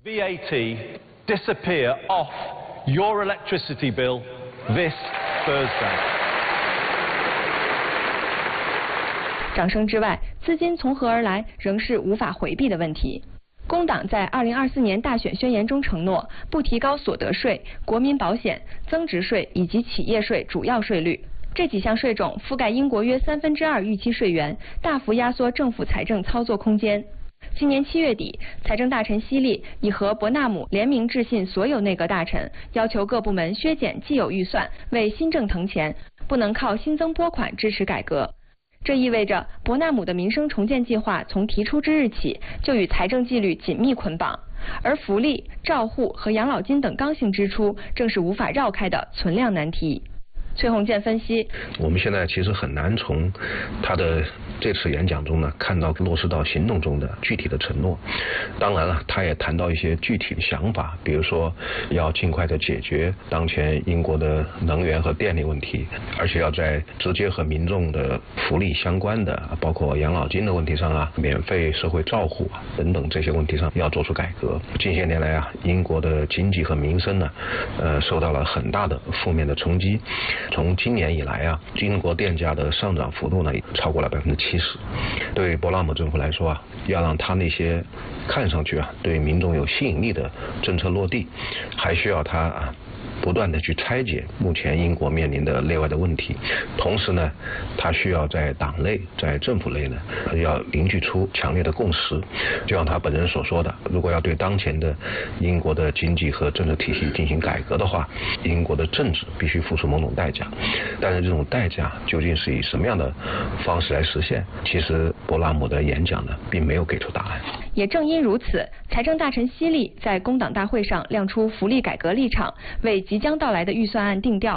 VAT disappear off your electricity bill this Thursday. 掌声之外，资金从何而来仍是无法回避的问题。工党在2024年大选宣言中承诺不提高所得税、国民保险、增值税以及企业税主要税率。这几项税种覆盖英国约2/3预期税源，大幅压缩政府财政操作空间。今年7月底，财政大臣希利已和伯纳姆联名致信所有内阁大臣，要求各部门削减既有预算，为新政腾钱，不能靠新增拨款支持改革。这意味着伯纳姆的民生重建计划从提出之日起就与财政纪律紧密捆绑，而福利、照护和养老金等刚性支出正是无法绕开的存量难题。崔洪建分析， 我们现在其实很难从他的这次演讲中呢看到落实到行动中的具体的承诺。当然了，他也谈到一些具体的想法，比如说要尽快的解决当前英国的能源和电力问题，而且要在直接和民众的福利相关的，包括养老金的问题上啊、免费社会照护啊等等这些问题上要做出改革。近些年来啊，英国的经济和民生呢，受到了很大的负面的冲击。从今年以来啊，英国电价的上涨幅度呢超过了70%。对伯纳姆政府来说啊，要让他那些看上去啊对民众有吸引力的政策落地，还需要他不断的去拆解目前英国面临的内外的问题，同时呢，他需要在党内、在政府内呢，要凝聚出强烈的共识。就像他本人所说的，如果要对当前的英国的经济和政治体系进行改革的话，英国的政治必须付出某种代价。但是这种代价究竟是以什么样的方式来实现？其实伯纳姆的演讲呢，并没有给出答案。 也正因如此，财政大臣希利在工党大会上亮出福利改革立场，为即将到来的预算案定调。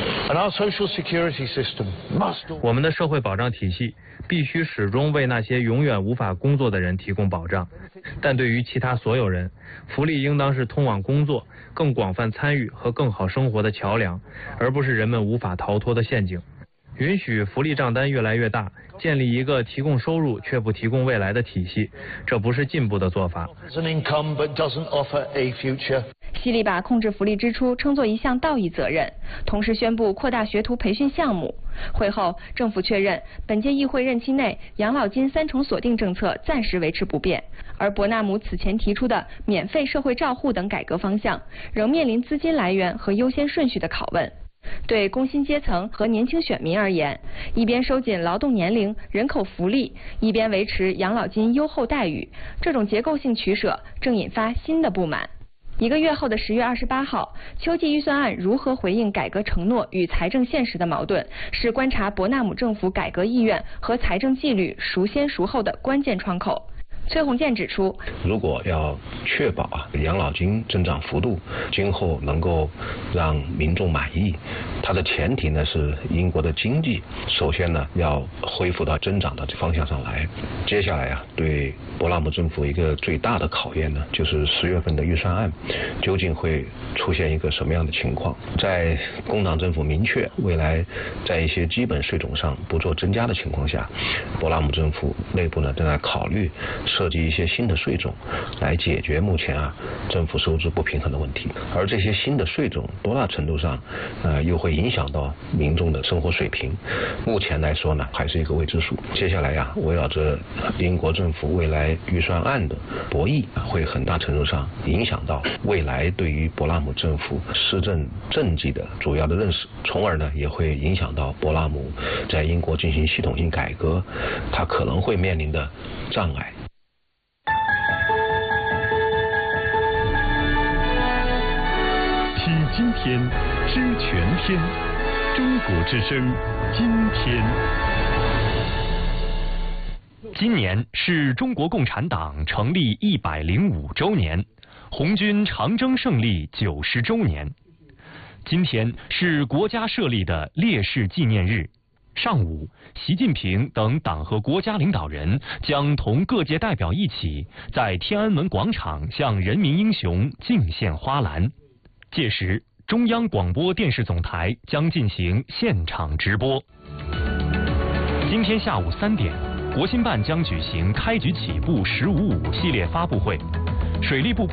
我们的社会保障体系必须始终为那些永远无法工作的人提供保障，但对于其他所有人，福利应当是通往工作、更广泛参与和更好生活的桥梁，而不是人们无法逃脱的陷阱。允许福利账单越来越大，建立一个提供收入却不提供未来的体系，这不是进步的做法。 希利把控制福利支出称作一项道义责任，同时宣布扩大学徒培训项目。会后，政府确认本届议会任期内养老金3重锁定政策暂时维持不变，而伯纳姆此前提出的免费社会照护等改革方向仍面临资金来源和优先顺序的拷问。对工薪阶层和年轻选民而言，一边收紧劳动年龄、人口福利，一边维持养老金优厚待遇，这种结构性取舍正引发新的不满。1个月后的10月28号，秋季预算案如何回应改革承诺与财政现实的矛盾，是观察伯纳姆政府改革意愿和财政纪律孰先孰后的关键窗口。崔洪建指出， 如果要确保养老金增长幅度今后能够让民众满意，它的前提呢是英国的经济首先呢要恢复到增长的这方向上来。接下来对伯纳姆政府一个最大的考验呢，就是10月份的预算案究竟会出现一个什么样的情况。在工党政府明确未来在一些基本税种上不做增加的情况下，伯纳姆政府内部呢正在考虑设计一些新的税种来解决目前政府收支不平衡的问题，而这些新的税种多大程度上又会影响到民众的生活水平，目前来说呢还是一个未知数。接下来围绕着英国政府未来预算案的博弈，会很大程度上影响到未来对于伯纳姆政府施政政绩的主要的认识，从而呢也会影响到伯纳姆在英国进行系统性改革他可能会面临的障碍。 听今天，知全天，中国之声，今天。今年是中国共产党成立105周年，红军长征胜利90周年。今天是国家设立的烈士纪念日。上午，习近平等党和国家领导人将同各界代表一起在天安门广场向人民英雄敬献花篮。届时，中央广播电视总台将进行现场直播。今天下午3点，国新办将举行开局起步“15.5”系列发布会，水利部